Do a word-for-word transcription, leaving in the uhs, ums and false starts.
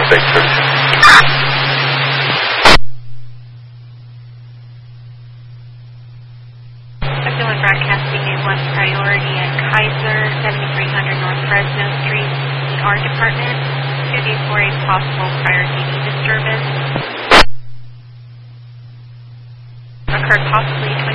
Victor. Affluent broadcasting A one priority at Kaiser, seventy-three hundred North Fresno Street, E R Department, two for a possible prior T V disturbance. Occurred possibly